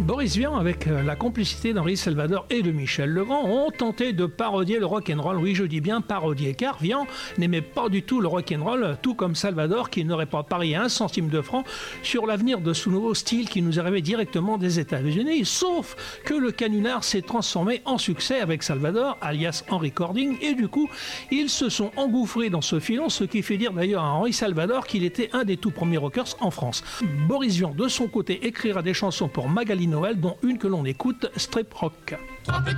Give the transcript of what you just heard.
Boris Vian, avec la complicité d'Henri Salvador et de Michel Legrand, ont tenté de parodier le rock'n'roll. Oui, je dis bien parodier, car Vian n'aimait pas du tout le rock'n'roll, tout comme Salvador, qui n'aurait pas parié un centime de franc sur l'avenir de ce nouveau style qui nous arrivait directement des États-Unis. Sauf que le canular s'est transformé en succès avec Salvador, alias Henry Cording, et du coup, ils se sont engouffrés dans ce filon, ce qui fait dire d'ailleurs à Henri Salvador qu'il était un des tout premiers rockers en France. Boris Vian, de son côté, écrira des chansons pour Magali Noël, dont une que l'on écoute, Strip Rock.